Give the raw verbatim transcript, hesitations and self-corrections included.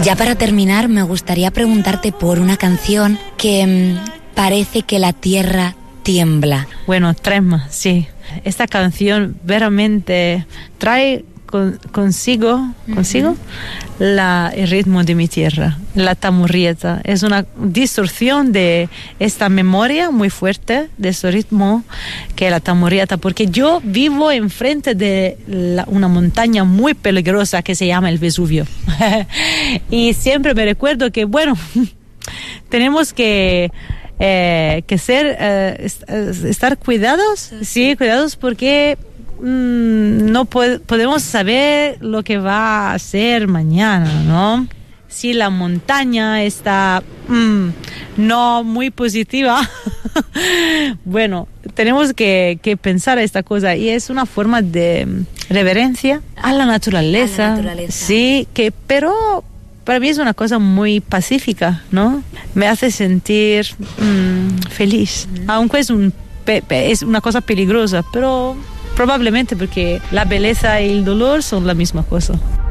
Ya para terminar, me gustaría preguntarte por una canción que mmm, parece que la tierra tiembla. Bueno, trema, sí. Esta canción veramente trae con, consigo, consigo uh-huh. la, el ritmo de mi tierra, la tamurrieta. Es una distorsión de esta memoria muy fuerte de ese ritmo que es la tamurrieta, porque yo vivo enfrente de la, una montaña muy peligrosa que se llama el Vesubio. Y siempre me recuerdo que, bueno, tenemos que... Eh, que ser eh, est- estar cuidados, sí, sí cuidados porque mmm, no po- podemos saber lo que va a ser mañana, ¿no? Si la montaña está mmm, no muy positiva, bueno, tenemos que, que pensar esta cosa, y es una forma de reverencia a la naturaleza, a la naturaleza. Sí, que pero para mí es una cosa muy pacífica, ¿no? Me hace sentir mmm, feliz. Mm. Aunque es, un pe- pe- es una cosa peligrosa, pero probablemente porque la belleza y el dolor son la misma cosa.